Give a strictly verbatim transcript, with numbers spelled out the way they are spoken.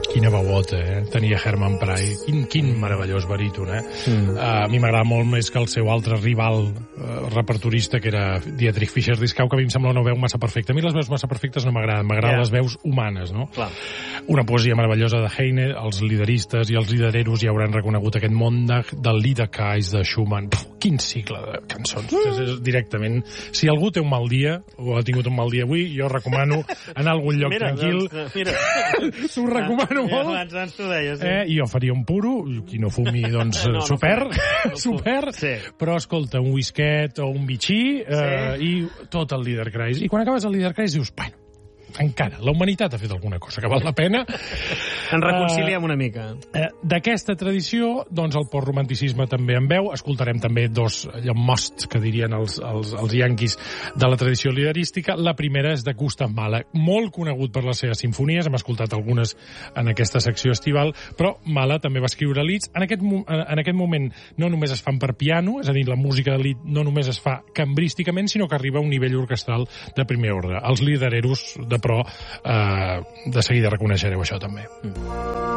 Quina veuota, eh? Tenia Herman Pry. Quin, quin meravellós baríton, eh? Mm. Uh, a mi m'agrada molt més que el seu altre rival uh, repertorista, que era Dietrich Fischer-Dieskau, que a mi em sembla una veu massa perfecta. A mi les veus massa perfectes no m'agraden, m'agraden yeah. les veus humanes, no? Clar. Una poesia meravellosa de Heine, els lideristes i els lidereros ja hauran reconegut aquest món de, del Liederkreis de Schumann. Puf, quin cicle de cançons. Mm. És, és directament... Si algú té un mal dia, o ha tingut un mal dia avui, jo recomano anar a algun lloc mira, tranquil. Doncs, mira. T'ho recomano ja, molt. Abans, abans t'ho deies, sí. Eh, I jo faria un puro, qui no fumi, doncs, no, no super, no super, sí. però escolta, un whisket o un bitxí eh, sí. i tot el Liederkreis. I quan acabes el Liederkreis dius, bueno, encara, la humanitat ha fet alguna cosa que val la pena. Ens reconciliem uh, una mica. Uh, D'aquesta tradició, doncs, el postromanticisme també en veu. Escoltarem també dos allò, mosts, que dirien els, els, els yanquis, de la tradició liderística. La primera és de Gustav Mahler, molt conegut per les seves simfonies. Hem escoltat algunes en aquesta secció estival, però Mahler també va escriure lieds. En aquest, en aquest moment no només es fan per piano, és a dir, la música de lied no només es fa cambrísticament, sinó que arriba a un nivell orquestral de primer ordre. Els lidereros de però eh, de seguida reconeixereu això també. Mm.